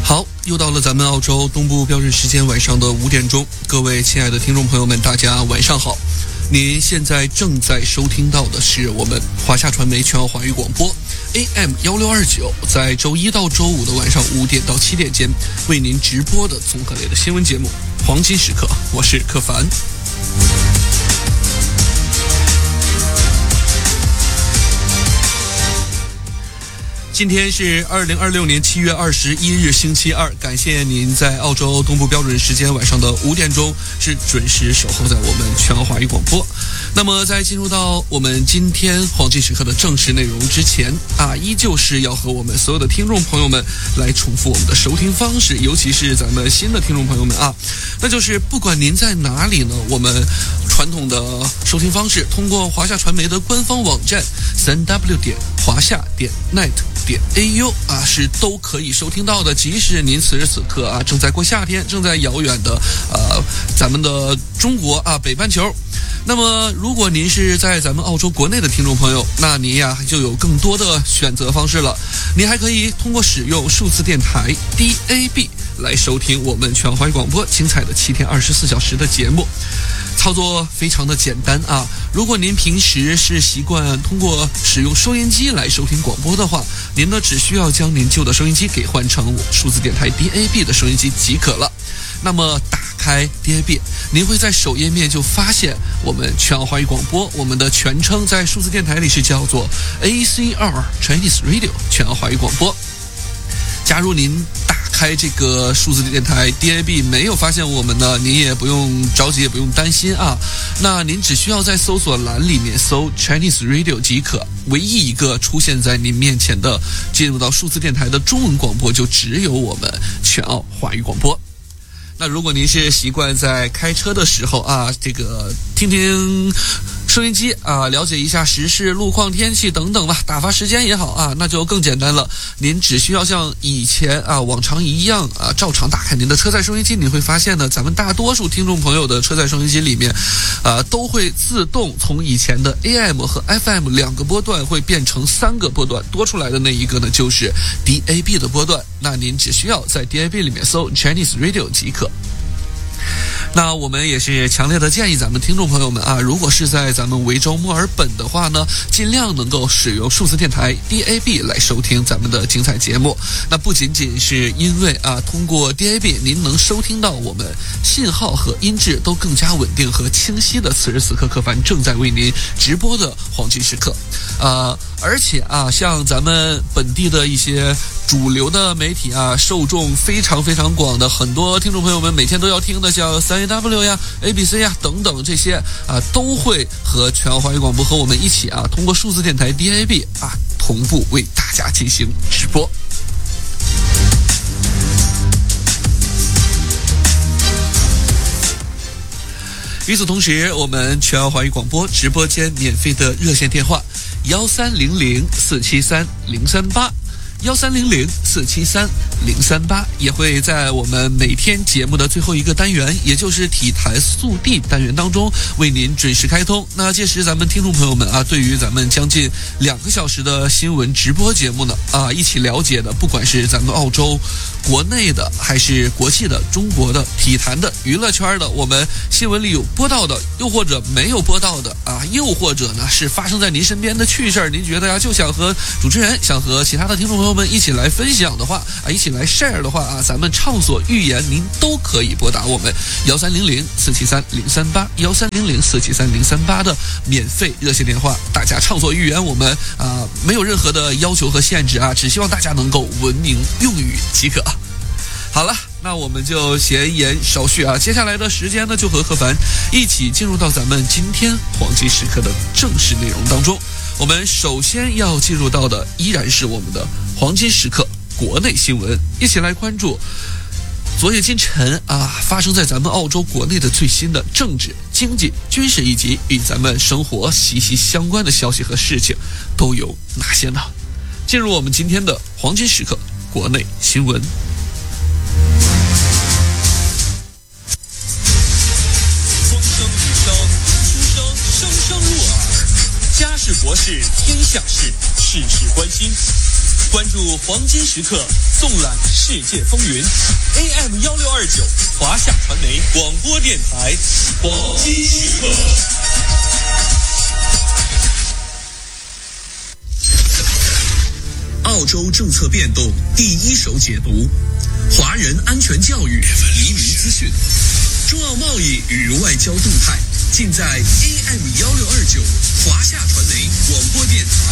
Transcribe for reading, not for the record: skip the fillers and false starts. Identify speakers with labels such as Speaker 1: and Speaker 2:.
Speaker 1: 好，又到了咱们澳洲东部标准时间晚上的5点钟，各位亲爱的听众朋友们，大家晚上好。您现在正在收听到的是我们华夏传媒全澳华语广播 AM1629，在周一到周五的晚上5点到7点间为您直播的综合类的新闻节目《黄金时刻》，我是柯凡。今天是2026年7月21日星期二，感谢您在澳洲东部标准时间晚上的5点钟是准时守候在我们全澳华语广播。那么在进入到我们今天黄金时刻的正式内容之前依旧是要和我们所有的听众朋友们来重复我们的收听方式，尤其是咱们新的听众朋友们那就是不管您在哪里呢，我们传统的收听方式通过华夏传媒的官方网站 3w 华夏net .au 是都可以收听到的。即使您此时此刻正在过夏天，正在遥远的咱们的中国北半球。那么如果您是在咱们澳洲国内的听众朋友，那您就有更多的选择方式了。您还可以通过使用数字电台 DAB 来收听我们全华语广播精彩的7天24小时的节目。操作非常的简单如果您平时是习惯通过使用收音机来收听广播的话，您呢只需要将您旧的收音机给换成数字电台 DAB 的收音机即可了。那么打开 DAB， 您会在首页面就发现我们全澳华语广播，我们的全称在数字电台里是叫做 ACR Chinese Radio 全澳华语广播。假如您打开这个数字电台 DAB 没有发现我们呢，您也不用着急，也不用担心那您只需要在搜索栏里面搜 Chinese Radio 即可，唯一一个出现在您面前的进入到数字电台的中文广播就只有我们全澳华语广播。那如果您是习惯在开车的时候这个听听收音机了解一下时事、路况、天气等等吧，打发时间也好那就更简单了。您只需要像以前往常一样照常打开您的车载收音机，你会发现呢，咱们大多数听众朋友的车载收音机里面都会自动从以前的 AM 和 FM 2个波段会变成3个波段，多出来的那一个呢就是 DAB 的波段。那您只需要在 DAB 里面搜 Chinese Radio 即可。那我们也是强烈的建议咱们听众朋友们如果是在咱们维州墨尔本的话呢，尽量能够使用数字电台 DAB 来收听咱们的精彩节目。那不仅仅是因为通过 DAB 您能收听到我们信号和音质都更加稳定和清晰的此时此刻柯凡正在为您直播的黄金时刻而且像咱们本地的一些主流的媒体受众非常非常广的很多听众朋友们每天都要听的，像 3AW 呀 ABC 呀等等这些都会和全澳华语广播和我们一起通过数字电台 DAB 同步为大家进行直播。与此同时，我们全澳华语广播直播间免费的热线电话1300-473-0381300-473-038也会在我们每天节目的最后一个单元，也就是体坛速递单元当中为您准时开通。那届时咱们听众朋友们对于咱们将近2个小时的新闻直播节目呢一起了解的，不管是咱们澳洲国内的还是国际的中国的体坛的娱乐圈的，我们新闻里有播到的，又或者没有播到的又或者呢是发生在您身边的趣事儿，您觉得就想和主持人想和其他的听众朋友们一起来分享的话一起来 share 的话咱们畅所欲言，您都可以拨打我们1300-473-038 1300-473-038的免费热线电话，大家畅所欲言，我们没有任何的要求和限制只希望大家能够文明用语即可。好了，那我们就闲言少叙接下来的时间呢，就和柯凡一起进入到咱们今天黄金时刻的正式内容当中。我们首先要进入到的依然是我们的黄金时刻国内新闻，一起来关注昨夜今晨发生在咱们澳洲国内的最新的政治、经济、军事以及与咱们生活息息相关的消息和事情都有哪些呢？进入我们今天的黄金时刻国内新闻。风声雨声出声，声声入耳。家事国事天下事，事事关心。 关注黄金时刻，纵览世界风云。AM1629，华夏传媒广播电台，黄金时刻。澳洲政策变动第一手解读，华人安全教育、移民资讯，中澳贸易与外交动态，尽在AM1629华夏传媒广播电台。